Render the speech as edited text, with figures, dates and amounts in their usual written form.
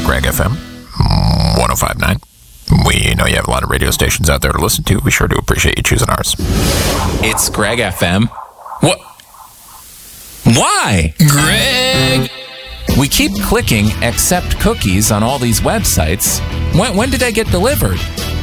Greg FM 105.9. We know you have a lot of radio stations out there to listen to. We sure do appreciate you choosing ours. It's Greg FM. What? Why? Greg! We keep clicking accept cookies on all these websites. When did I get delivered?